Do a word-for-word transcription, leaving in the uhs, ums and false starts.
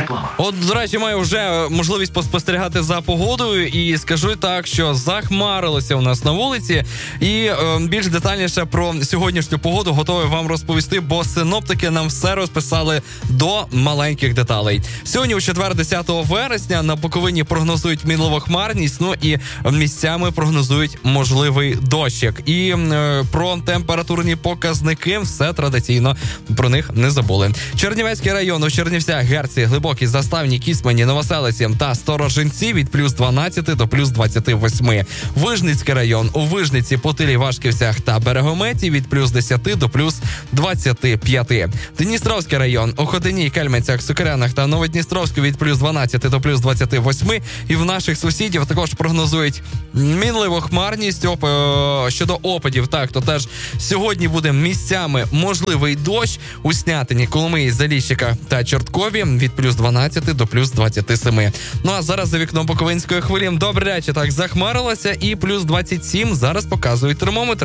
Реклама. От, до речі, маю вже можливість поспостерігати за погодою і скажу так, що захмарилося у нас на вулиці. І е, більш детальніше про сьогоднішню погоду готовий вам розповісти, бо синоптики нам все розписали до маленьких деталей. Сьогодні у четвер, десятого вересня, на Буковині прогнозують мінливу хмарність, ну і місцями прогнозують можливий дощик. І е, про температурні показники все традиційно про них не забули. Чернівецький район у Чернівцях, Герці, Глибокій, Заставні, Кісмані, Новоселиці та Сторожинці від плюс дванадцяти до плюс двадцяти восьми. Вижницький район у Вижниці, Путилі, Вашківцях та Берегометі від плюс десяти до плюс двадцяти п'яти. Дністровський район у Хотині, Кельменцях, Сокирянах та Новодністровську від плюс дванадцяти до плюс двадцяти восьми. І в наших сусідів також прогнозують мінливу хмарність. Оп, е, щодо опадів, так, то теж сьогодні буде місцями можливий дощ у Снятині, Коломиї, Заліщиках та Чорткові від плюс дванадцяти до плюс двадцяти семи. Ну а зараз за вікном Буковинської хвилі добряче так захмарилося і плюс двадцять сім зараз показують термометри.